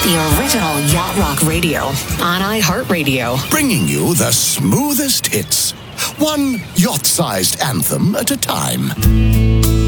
The original Yacht Rock Radio on iHeartRadio. Bringing you the smoothest hits. One yacht-sized anthem at a time.